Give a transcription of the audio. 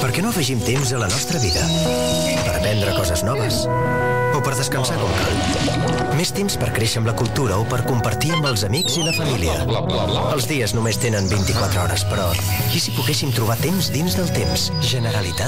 Per què no afegim temps a la nostra vida? Per aprendre coses noves? O per descansar com cal? Més temps per créixer amb la cultura o per compartir amb els amics i la família? Els dies només tenen 24 hores, però i si poguéssim trobar temps dins del temps? Generalitat